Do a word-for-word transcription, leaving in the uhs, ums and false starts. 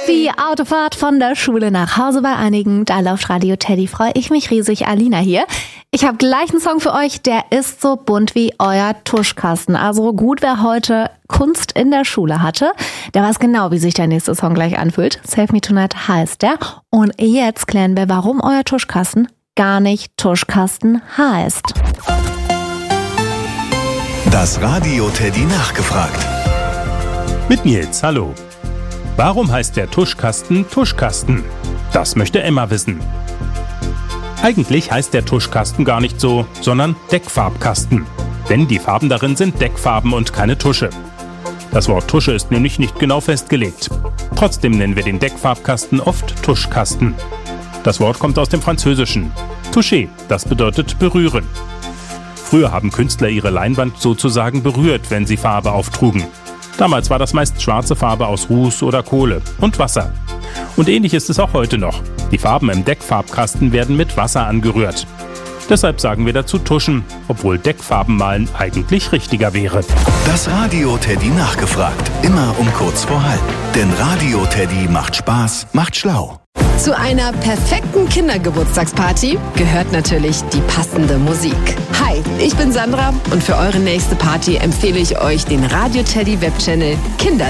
Die Autofahrt von der Schule nach Hause bei einigen. Da läuft Radio Teddy, freue ich mich riesig. Alina hier. Ich habe gleich einen Song für euch, der ist so bunt wie euer Tuschkasten. Also gut, wer heute Kunst in der Schule hatte, der weiß genau, wie sich der nächste Song gleich anfühlt. Save Me Tonight heißt der. Und jetzt klären wir, warum euer Tuschkasten gar nicht Tuschkasten heißt. Das Radio Teddy nachgefragt. Mit Nils, hallo. Warum heißt der Tuschkasten Tuschkasten? Das möchte Emma wissen. Eigentlich heißt der Tuschkasten gar nicht so, sondern Deckfarbkasten. Denn die Farben darin sind Deckfarben und keine Tusche. Das Wort Tusche ist nämlich nicht genau festgelegt. Trotzdem nennen wir den Deckfarbkasten oft Tuschkasten. Das Wort kommt aus dem Französischen. Toucher, das bedeutet berühren. Früher haben Künstler ihre Leinwand sozusagen berührt, wenn sie Farbe auftrugen. Damals war das meist schwarze Farbe aus Ruß oder Kohle und Wasser. Und ähnlich ist es auch heute noch. Die Farben im Deckfarbkasten werden mit Wasser angerührt. Deshalb sagen wir dazu Tuschen, obwohl Deckfarbenmalen eigentlich richtiger wäre. Das Radio Teddy nachgefragt. Immer um kurz vor halb. Denn Radio Teddy macht Spaß, macht schlau. Zu einer perfekten Kindergeburtstagsparty gehört natürlich die passende Musik. Hi, ich bin Sandra und für eure nächste Party empfehle ich euch den Radio Teddy Webchannel Kinder